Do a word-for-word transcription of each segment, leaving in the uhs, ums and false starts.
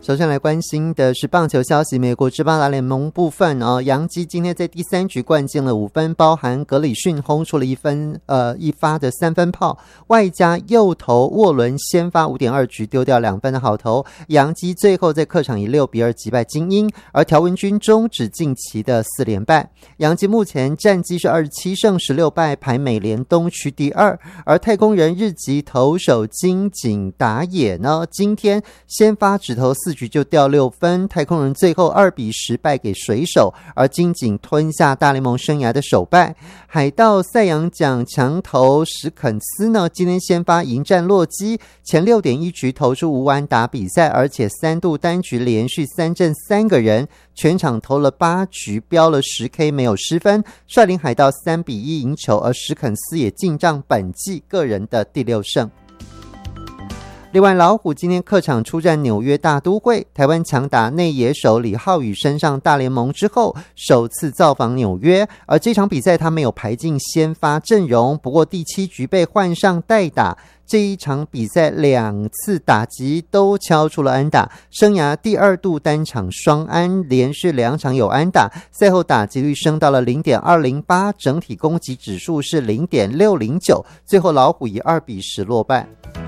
首先来关心的是棒球消息，美国职棒大联盟部分哦，洋基今天在第三局灌进了五分，包含格里逊轰出了一分呃一发的三分炮，外加右投沃伦先发 五点二 局丢掉两分的好投，洋基最后在客场以六比二击败金鹰，而条纹军终止近期的四连败。洋基目前战绩是二十七胜十六败，排美联东区第二，而太空人日籍投手金井打野呢，今天先发只投四局就掉六分，太空人最后二比十败给水手，而金井吞下大联盟生涯的首败。海盗赛扬奖强投史肯斯呢，今天先发迎战洛基，前 六点一 局投出无安打比赛，而且三度单局连续三振三个人，全场投了八局，飙了 十K 没有失分，率领海盗三比一赢球，而史肯斯也进账本季个人的第六胜。另外，老虎今天客场出战纽约大都会，台湾强打内野手李浩宇升上大联盟之后首次造访纽约，而这场比赛他没有排进先发阵容，不过第七局被换上代打，这一场比赛两次打击都敲出了安打，生涯第二度单场双安，连续两场有安打，赛后打击率升到了 零点二零八， 整体攻击指数是 零点六零九， 最后老虎以二比十落败。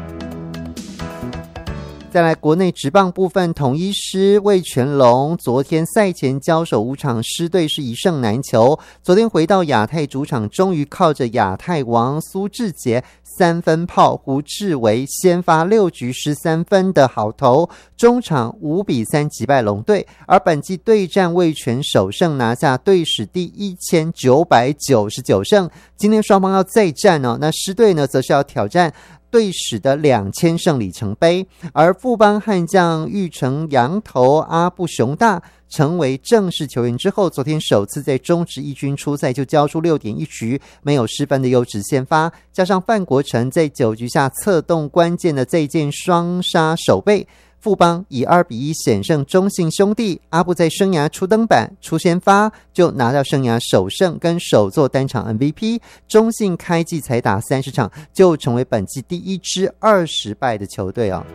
再来国内职棒部分，统一狮味全龙昨天赛前交手五场，狮队是一胜难求，昨天回到亚太主场，终于靠着亚太王苏智杰三分炮胡志伟先发六局十三分的好投，中场五比三击败龙队，而本季对战味全首胜，拿下队史第一千九百九十九胜。今天双方要再战哦，那狮队呢则是要挑战队史的两千胜里程碑，而富邦悍将玉成洋投阿布雄大成为正式球员之后，昨天首次在中职一军出赛就交出 六点一 局没有失分的优质先发，加上范国成在九局下策动关键的这一件双杀守备，富邦以二比一险胜中信兄弟，阿布在生涯初登板初先发就拿到生涯首胜跟首座单场 M V P， 中信开季才打三十场就成为本季第一支二十败的球队哦。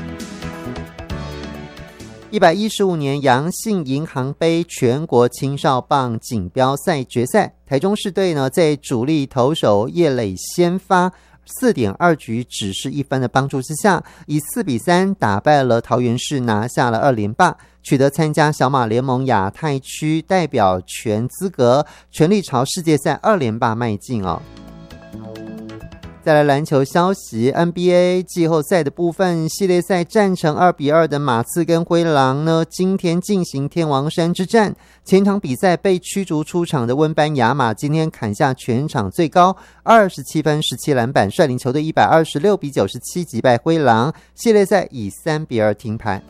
一百一十五年阳信银行杯全国青少棒锦标赛决赛，台中市队呢在主力投手叶磊先发四点二 局只是一分的帮助之下，以四比三打败了桃园市，拿下了二连霸，取得参加小马联盟亚太区代表权资格，全力朝世界赛二连霸迈进哦。再来篮球消息 N B A 季后赛的部分，系列赛战成二比二的马刺跟灰狼呢，今天进行天王山之战，前场比赛被驱逐出场的温班亚马今天砍下全场最高二十七分十七篮板，率领球队一百二十六比九十七击败灰狼，系列赛以三比二停牌。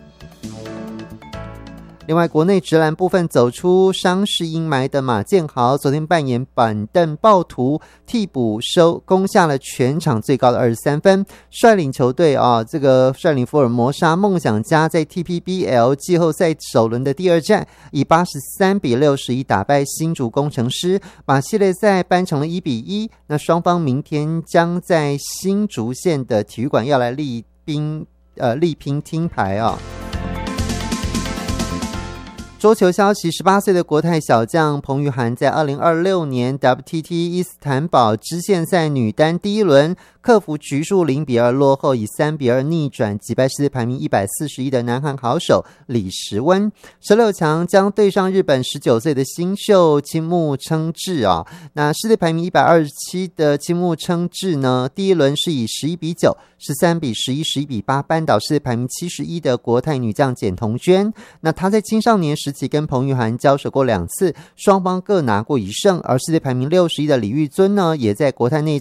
另外，国内职篮部分走出伤势阴霾的马建豪，昨天扮演板凳暴徒，替补收攻下了全场最高的二十三分，率领球队啊，这个率领福尔摩沙梦想家在 T P B L 季后赛首轮的第二战，以八十三比六十一打败新竹工程师，把系列赛扳成了一比一。那双方明天将在新竹县的体育馆要来力拼呃力拼听牌啊。桌球消息，十八岁的国泰小将彭玉涵在二零二六年 W T T 伊斯坦堡支线赛女单第一轮克服局数零比二落后，以三比二逆转击败世界排名一百四十一的南韩好手李时温，十六强将对上日本十九岁的新秀青木称志啊。那世界排名一百二十七的青木称志呢，第一轮是以十一比九、十三比十一、十一比八扳倒世界排名七十一的国泰女将简彤娟。那她在青少年时期跟彭玉涵交手过两次，双方各拿过一胜，而世界排名六十一的李玉尊呢，也在国泰内